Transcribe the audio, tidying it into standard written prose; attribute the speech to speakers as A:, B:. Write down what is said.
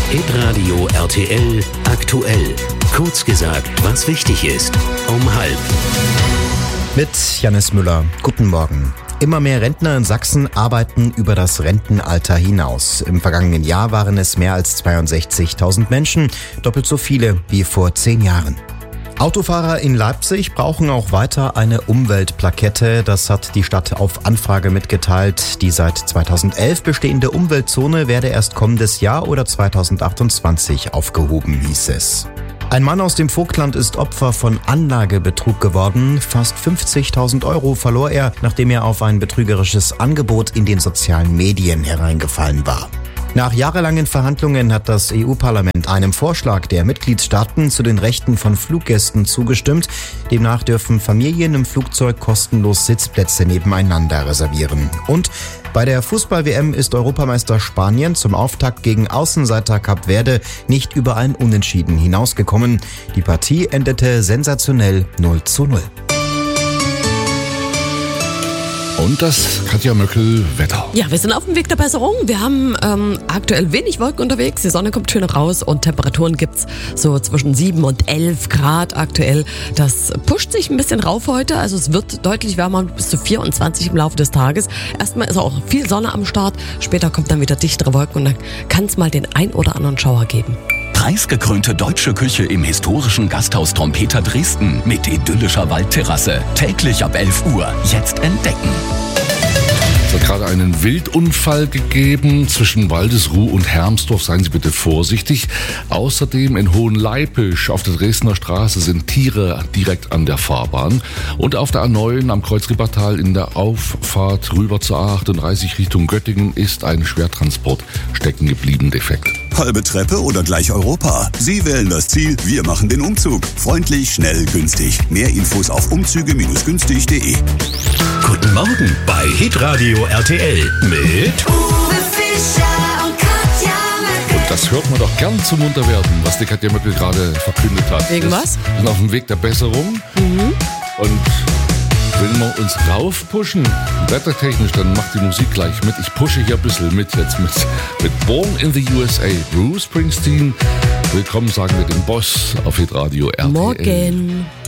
A: Hitradio RTL aktuell. Kurz gesagt, was wichtig ist. Um 12:30.
B: Mit Jannis Müller. Guten Morgen. Immer mehr Rentner in Sachsen arbeiten über das Rentenalter hinaus. Im vergangenen Jahr waren es mehr als 62.000 Menschen, doppelt so viele wie vor 10 Jahren. Autofahrer in Leipzig brauchen auch weiter eine Umweltplakette. Das hat die Stadt auf Anfrage mitgeteilt. Die seit 2011 bestehende Umweltzone werde erst kommendes Jahr oder 2028 aufgehoben, hieß es. Ein Mann aus dem Vogtland ist Opfer von Anlagebetrug geworden. Fast 50.000 € verlor er, nachdem er auf ein betrügerisches Angebot in den sozialen Medien hereingefallen war. Nach jahrelangen Verhandlungen hat das EU-Parlament einem Vorschlag der Mitgliedstaaten zu den Rechten von Fluggästen zugestimmt. Demnach dürfen Familien im Flugzeug kostenlos Sitzplätze nebeneinander reservieren. Und bei der Fußball-WM ist Europameister Spanien zum Auftakt gegen Außenseiter Kap Verde nicht über ein Unentschieden hinausgekommen. Die Partie endete sensationell 0:0.
C: Und das Katja Möckel Wetter.
D: Ja, wir sind auf dem Weg der Besserung. Wir haben aktuell wenig Wolken unterwegs. Die Sonne kommt schön raus und Temperaturen gibt's so zwischen 7 und 11 Grad aktuell. Das pusht sich ein bisschen rauf heute. Also es wird deutlich wärmer, bis zu 24 im Laufe des Tages. Erstmal ist auch viel Sonne am Start. Später kommt dann wieder dichtere Wolken und dann kann es mal den ein oder anderen Schauer geben.
E: Preisgekrönte deutsche Küche im historischen Gasthaus Trompeter Dresden mit idyllischer Waldterrasse. Täglich ab 11 Uhr. Jetzt entdecken.
C: Es hat gerade einen Wildunfall gegeben zwischen Waldesruh und Hermsdorf. Seien Sie bitte vorsichtig. Außerdem in Hohenleipisch auf der Dresdner Straße sind Tiere direkt an der Fahrbahn. Und auf der A9 am Kreuz Rippertal in der Auffahrt rüber zur A38 Richtung Göttingen ist ein Schwertransport stecken geblieben, defekt.
F: Halbe Treppe oder gleich Europa? Sie wählen das Ziel, wir machen den Umzug. Freundlich, schnell, günstig. Mehr Infos auf umzüge-günstig.de.
A: Guten Morgen bei Hitradio RTL mit
G: Uwe Fischer und Katja Möckel.
C: Und das hört man doch gern zum Munterwerden, was die Katja Möckel gerade verkündet hat.
D: Wegen was?
C: Wir sind auf dem Weg der Besserung. Und wenn wir uns raufpushen, wettertechnisch, dann macht die Musik gleich mit. Ich pushe hier ein bisschen mit jetzt mit Born in the USA, Bruce Springsteen. Willkommen, sagen wir dem Boss auf Hitradio RTL.
D: Morgen.